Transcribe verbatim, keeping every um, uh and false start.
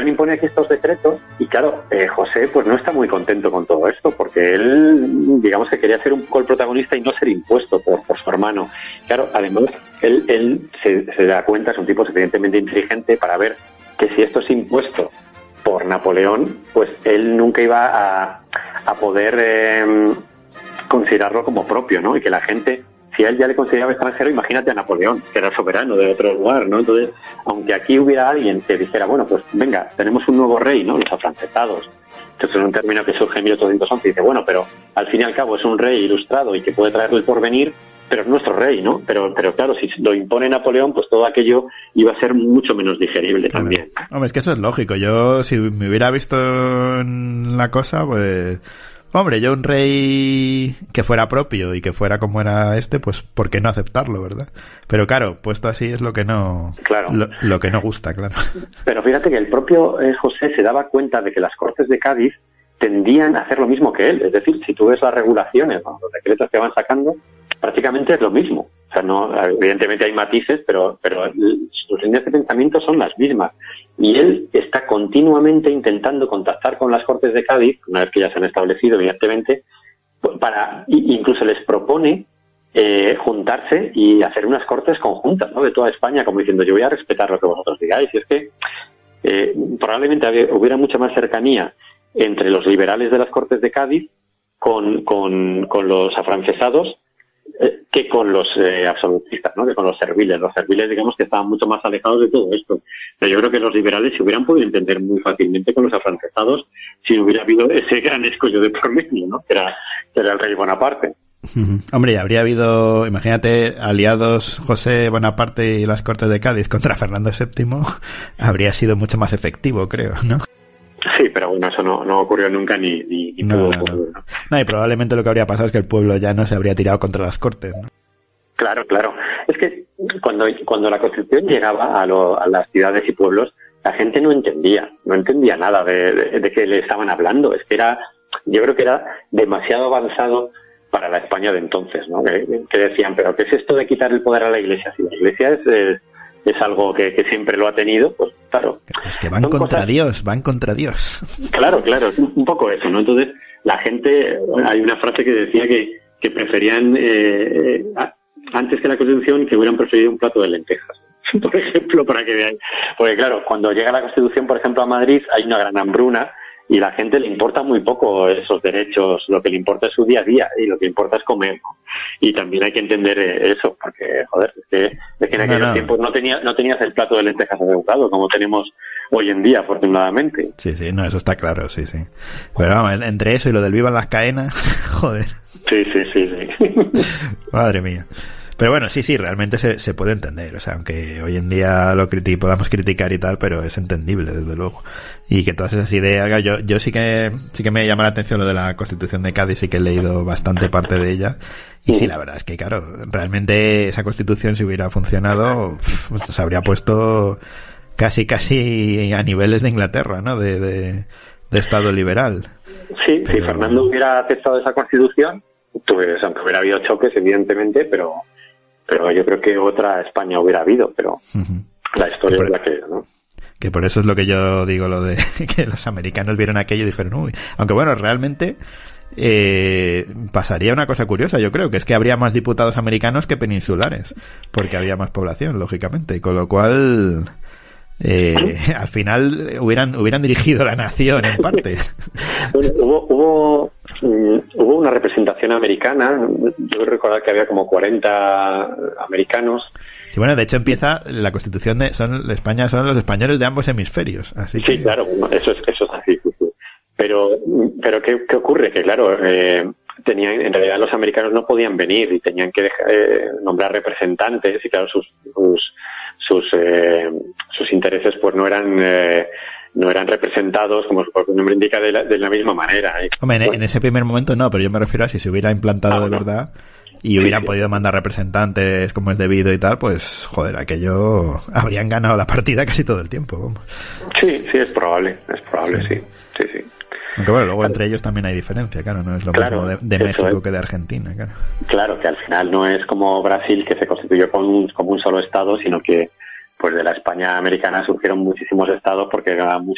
Napoleón impone aquí estos decretos y claro, eh, José pues no está muy contento con todo esto porque él, digamos que quería ser un poco el protagonista y no ser impuesto por, por su hermano. Claro, además, él, él se, se da cuenta, es un tipo suficientemente inteligente para ver que si esto es impuesto por Napoleón, pues él nunca iba a, a poder eh, considerarlo como propio, ¿no? Y que la gente, si a él ya le consideraba extranjero, imagínate a Napoleón, que era soberano de otro lugar, ¿no? Entonces, aunque aquí hubiera alguien que dijera, bueno, pues venga, tenemos un nuevo rey, ¿no? Los afrancesados. Entonces es un término que surge en mil ochocientos once y dice, bueno, pero al fin y al cabo es un rey ilustrado y que puede traerle el porvenir, pero es nuestro rey, ¿no? Pero pero claro, si lo impone Napoleón, pues todo aquello iba a ser mucho menos digerible también. Hombre, hombre, es que eso es lógico. Yo, si me hubiera visto en la cosa, pues... Hombre, yo un rey que fuera propio y que fuera como era este, pues ¿por qué no aceptarlo, verdad? Pero claro, puesto así es lo que no claro. lo, lo que no gusta, claro. Pero fíjate que el propio eh, José se daba cuenta de que las Cortes de Cádiz tendían a hacer lo mismo que él. Es decir, si tú ves las regulaciones, ¿no? Los decretos que van sacando, prácticamente es lo mismo. O sea, no, evidentemente hay matices, pero, pero sus líneas de pensamiento son las mismas. Y él está continuamente intentando contactar con las Cortes de Cádiz, una vez que ya se han establecido, evidentemente, para, incluso les propone eh, juntarse y hacer unas Cortes conjuntas, ¿no? De toda España, como diciendo, yo voy a respetar lo que vosotros digáis. Y es que eh, probablemente había, hubiera mucha más cercanía entre los liberales de las Cortes de Cádiz con, con, con los afrancesados eh, que con los eh, absolutistas, ¿no? Que con los serviles. Los serviles, digamos, que estaban mucho más alejados de todo esto. Pero yo creo que los liberales se hubieran podido entender muy fácilmente con los afrancesados si no hubiera habido ese gran escollo de por medio, ¿no? Que era, que era el rey Bonaparte. Hombre, habría habido, imagínate, aliados José Bonaparte y las Cortes de Cádiz contra Fernando séptimo, habría sido mucho más efectivo, creo, ¿no? Sí, pero bueno, eso no, no ocurrió nunca ni, ni, ni no, pudo no, ocurrir, no. ¿no? No, y probablemente lo que habría pasado es que el pueblo ya no se habría tirado contra las Cortes, ¿no? Claro, claro. Es que cuando, cuando la Constitución llegaba a, lo, a las ciudades y pueblos, la gente no entendía, no entendía nada de, de, de qué le estaban hablando. Es que era, yo creo que era demasiado avanzado para la España de entonces, ¿no? Que, que decían, pero ¿qué es esto de quitar el poder a la Iglesia? Si la Iglesia es... es es algo que, que siempre lo ha tenido, pues claro. Es que van contra cosas... Dios, van contra Dios. Claro, claro, es un poco eso, ¿no? Entonces, la gente, hay una frase que decía que, que preferían, eh, antes que la Constitución, que hubieran preferido un plato de lentejas, por ejemplo, para que vean. Porque claro, cuando llega la Constitución, por ejemplo, a Madrid, hay una gran hambruna, y la gente le importa muy poco esos derechos, lo que le importa es su día a día y lo que importa es comer, ¿no? Y también hay que entender eso, porque, joder, es que, es que en aquellos no, no. tiempos no, tenía, no tenías el plato de lentejas adecuado como tenemos hoy en día, afortunadamente. Sí, sí, no, eso está claro, sí, sí. Pero vamos, entre eso y lo del viva las caenas, joder. Sí, sí, sí, sí. Madre mía. Pero bueno, sí, sí, realmente se, se puede entender, o sea, aunque hoy en día lo criti- podamos criticar y tal, pero es entendible, desde luego. Y que todas esas ideas, yo, yo sí que, sí que me llama la atención lo de la Constitución de Cádiz, sí que he leído bastante parte de ella. Y sí, la verdad es que, claro, realmente esa Constitución, si hubiera funcionado, se habría puesto casi, casi a niveles de Inglaterra, ¿no? De, de, de Estado liberal. Sí, pero... si Fernando hubiera aceptado esa Constitución, pues, aunque hubiera habido choques, evidentemente, pero, pero yo creo que otra España hubiera habido, pero uh-huh. La historia por, es la que es, ¿no? Que por eso es lo que yo digo, lo de que los americanos vieron aquello y dijeron, uy, aunque bueno, realmente eh, pasaría una cosa curiosa, yo creo, que es que habría más diputados americanos que peninsulares, porque había más población, lógicamente, y con lo cual... Eh, al final hubieran hubieran dirigido la nación en parte. Bueno, hubo hubo hubo una representación americana. Yo recordar que había como cuarenta americanos. Sí, bueno, de hecho empieza la Constitución de son España son los españoles de ambos hemisferios, así sí, que... claro, eso es eso es así. Pero pero qué qué ocurre que claro, eh, tenían en realidad los americanos no podían venir y tenían que dejar, eh, nombrar representantes y claro sus sus sus eh, sus intereses pues no eran eh, no eran representados como su propio nombre indica de la, de la misma manera. ¿eh? Hombre, en, bueno. en ese primer momento no, pero yo me refiero a si se hubiera implantado ah, de bueno. verdad y hubieran sí, sí. podido mandar representantes como es debido y tal, pues joder, aquello habrían ganado la partida casi todo el tiempo, vamos. Sí, sí, es probable, es probable, sí, sí, sí. Aunque bueno, luego entre ellos también hay diferencia, claro, no es lo claro, mismo de, de México es. que de Argentina, claro. Claro, que al final no es como Brasil, que se constituyó como un, como un solo estado, sino que pues de la España americana surgieron muchísimos estados porque era mucho